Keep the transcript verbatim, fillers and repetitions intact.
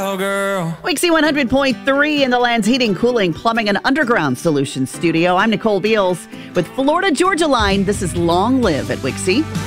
girl. Wixie one hundred point three in the land's heating, cooling, plumbing, and underground solutions studio. I'm Nicole Beals with Florida Georgia Line. This is Long Live at Wixie.